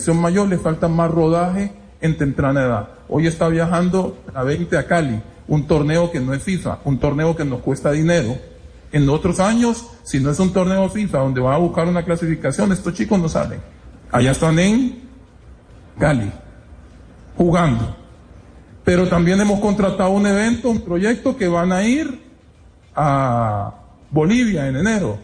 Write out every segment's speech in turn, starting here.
selección mayor le falta más rodaje en temprana edad. Hoy está viajando a 20 a Cali, un torneo que no es FIFA, un torneo que nos cuesta dinero. En otros años, si no es un torneo FIFA donde va a buscar una clasificación, estos chicos no salen. Allá están en Cali, jugando. Pero también hemos contratado un evento, un proyecto que van a ir a Bolivia en enero.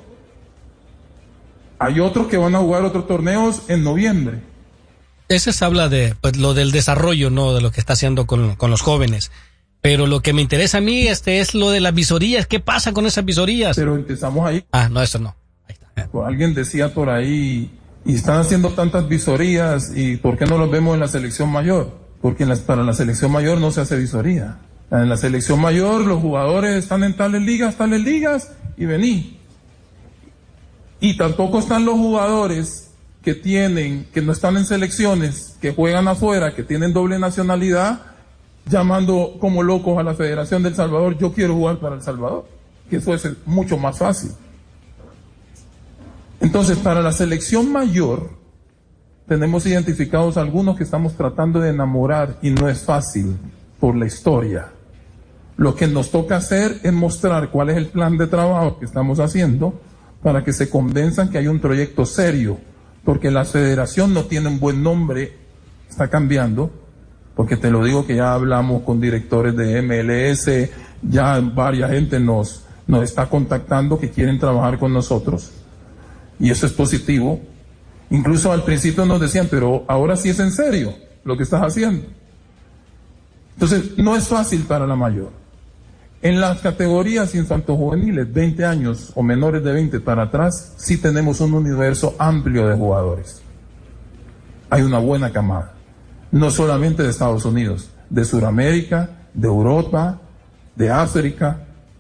Hay otros que van a jugar otros torneos en noviembre. Ese se habla de pues, lo del desarrollo, ¿no? De lo que está haciendo con los jóvenes. Pero lo que me interesa a mí es lo de las visorías. ¿Qué pasa con esas visorías? Pero empezamos ahí. No, eso no. Ahí está. Alguien decía por ahí, y están haciendo tantas visorías, ¿y por qué no los vemos en la selección mayor? Porque para la selección mayor no se hace visoría. En la selección mayor los jugadores están en tales ligas, y vení. Y tampoco están los jugadores que no están en selecciones, que juegan afuera, que tienen doble nacionalidad, llamando como locos a la Federación del Salvador, yo quiero jugar para El Salvador, que eso es mucho más fácil. Entonces, para la selección mayor, tenemos identificados algunos que estamos tratando de enamorar y no es fácil por la historia. Lo que nos toca hacer es mostrar cuál es el plan de trabajo que estamos haciendo para que se convenzan que hay un proyecto serio, porque la federación no tiene un buen nombre, está cambiando, porque te lo digo que ya hablamos con directores de MLS, ya varias gente nos está contactando que quieren trabajar con nosotros, y eso es positivo. Incluso al principio nos decían, pero ahora sí es en serio lo que estás haciendo. Entonces, no es fácil para la mayor. En las categorías infanto-juveniles, 20 años o menores de 20 para atrás, sí tenemos un universo amplio de jugadores. Hay una buena camada. No solamente de Estados Unidos, de Sudamérica, de Europa, de África,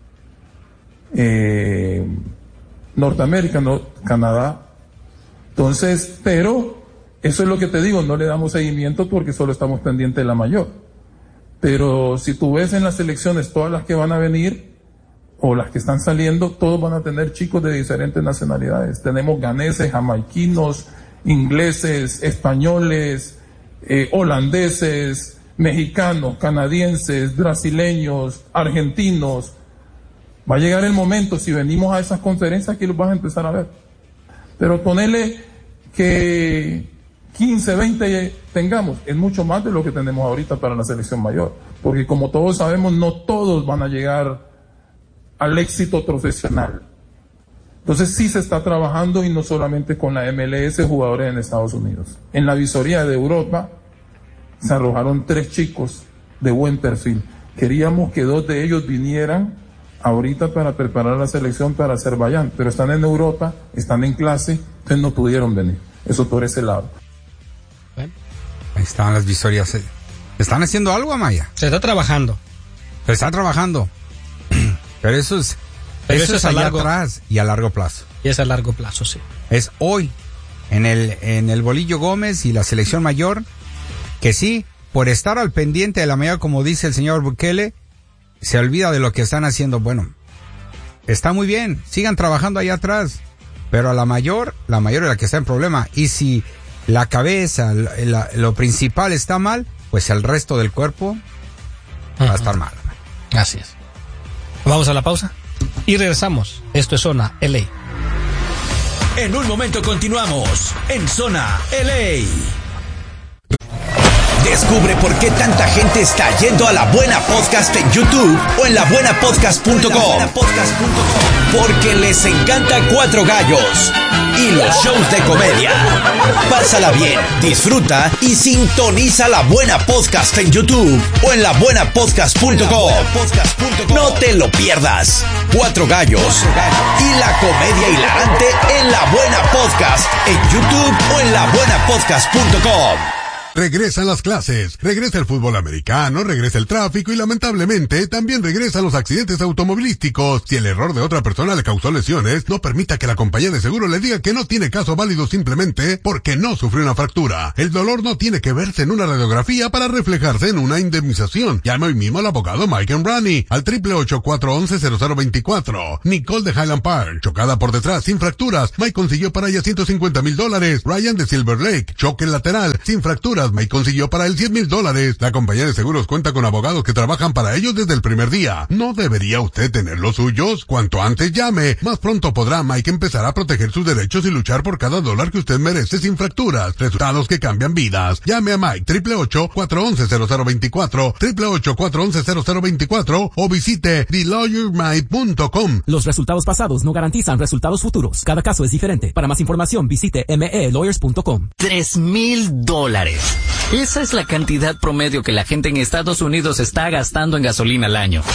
Norteamérica, Canadá. Entonces, pero eso es lo que te digo, no le damos seguimiento porque solo estamos pendientes de la mayor. Pero si tú ves en las selecciones todas las que van a venir o las que están saliendo, todos van a tener chicos de diferentes nacionalidades. Tenemos ganeses, jamaiquinos, ingleses, españoles, holandeses, mexicanos, canadienses, brasileños, argentinos. Va a llegar el momento, si venimos a esas conferencias, que los vas a empezar a ver. Pero ponele que 15, 20 tengamos, es mucho más de lo que tenemos ahorita para la selección mayor, porque como todos sabemos, no todos van a llegar al éxito profesional. Entonces sí se está trabajando, y no solamente con la MLS, jugadores en Estados Unidos. En la visoría de Europa se arrojaron 3 chicos de buen perfil. Queríamos que 2 de ellos vinieran ahorita para preparar la selección para Azerbaiyán, pero están en Europa, están en clase, entonces no pudieron venir. Eso por ese lado. Ahí están las visorías. ¿Están haciendo algo, Amaya? Se está trabajando. Se está trabajando. Pero eso es allá atrás y a largo plazo. Y es a largo plazo, sí. Es hoy, en el Bolillo Gómez y la selección mayor, que sí, por estar al pendiente de la mayor, como dice el señor Bukele, se olvida de lo que están haciendo. Bueno, está muy bien, sigan trabajando allá atrás, pero a la mayor es la que está en problema. Y si la cabeza, lo principal está mal, pues el resto del cuerpo va a estar mal. Así es. Vamos a la pausa y regresamos. Esto es Zona LA. En un momento continuamos en Zona LA. Descubre por qué tanta gente está yendo a La Buena Podcast en YouTube o en labuenapodcast.com. Porque les encanta Cuatro Gallos y los shows de comedia. Pásala bien, disfruta y sintoniza La Buena Podcast en YouTube o en labuenapodcast.com. No te lo pierdas. Cuatro Gallos y la comedia hilarante en La Buena Podcast en YouTube o en labuenapodcast.com. Regresan las clases, regresa el fútbol americano, regresa el tráfico y lamentablemente también regresan los accidentes automovilísticos. Si el error de otra persona le causó lesiones, no permita que la compañía de seguro le diga que no tiene caso válido simplemente porque no sufrió una fractura. El dolor no tiene que verse en una radiografía para reflejarse en una indemnización. Llame hoy mismo al abogado Mike Embrani al 888-411-0024. Nicole de Highland Park, chocada por detrás sin fracturas, Mike consiguió para ella $150,000. Ryan de Silver Lake, choque lateral sin fracturas, Mike consiguió para él $100,000. La compañía de seguros cuenta con abogados que trabajan para ellos desde el primer día. ¿No debería usted tener los suyos? Cuanto antes llame, más pronto podrá Mike empezar a proteger sus derechos y luchar por cada dólar que usted merece sin fracturas. Resultados que cambian vidas. Llame a Mike 888-411-0024, 888-411-0024 o visite TheLawyerMike.com. Los resultados pasados no garantizan resultados futuros. Cada caso es diferente. Para más información visite melawyers.com. $3,000. Esa es la cantidad promedio que la gente en Estados Unidos está gastando en gasolina al año.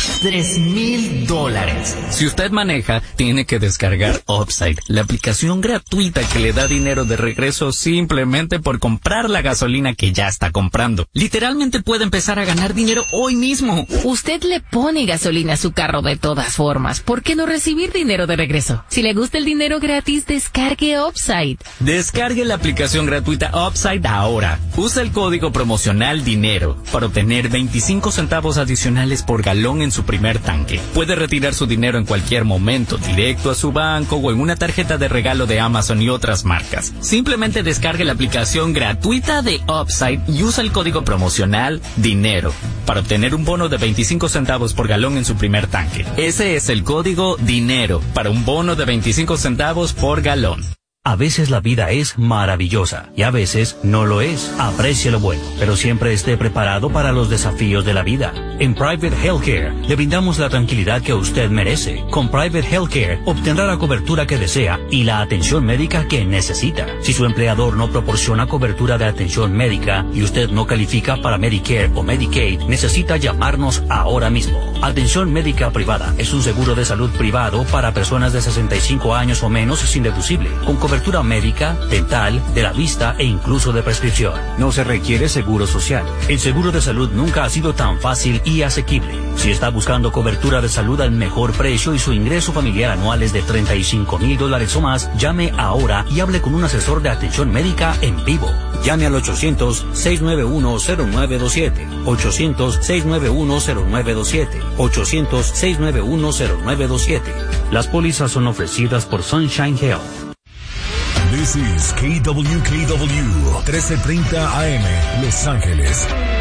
$3,000. Si usted maneja, tiene que descargar Upside, la aplicación gratuita que le da dinero de regreso simplemente por comprar la gasolina que ya está comprando. Literalmente puede empezar a ganar dinero hoy mismo. Usted le pone gasolina a su carro de todas formas. ¿Por qué no recibir dinero de regreso? Si le gusta el dinero gratis, descargue Upside. Descargue la aplicación gratuita Upside ahora. Usa el código promocional DINERO para obtener 25 centavos adicionales por galón en su primer tanque. Puede retirar su dinero en cualquier momento, directo a su banco o en una tarjeta de regalo de Amazon y otras marcas. Simplemente descargue la aplicación gratuita de Upside y usa el código promocional DINERO para obtener un bono de 25 centavos por galón en su primer tanque. Ese es el código DINERO para un bono de 25 centavos por galón. A veces la vida es maravillosa y a veces no lo es. Aprecie lo bueno, pero siempre esté preparado para los desafíos de la vida. En Private Healthcare le brindamos la tranquilidad que usted merece. Con Private Healthcare obtendrá la cobertura que desea y la atención médica que necesita. Si su empleador no proporciona cobertura de atención médica y usted no califica para Medicare o Medicaid, necesita llamarnos ahora mismo. Atención médica privada es un seguro de salud privado para personas de 65 años o menos sin deducible, con cobertura médica, dental, de la vista e incluso de prescripción. No se requiere seguro social. El seguro de salud nunca ha sido tan fácil y asequible. Si está buscando cobertura de salud al mejor precio y su ingreso familiar anual es de $35,000 o más, llame ahora y hable con un asesor de atención médica en vivo. Llame al 800-691-0927, 800-691-0927, 800-691-0927. Las pólizas son ofrecidas por Sunshine Health. This is KWKW 1330 AM, Los Ángeles.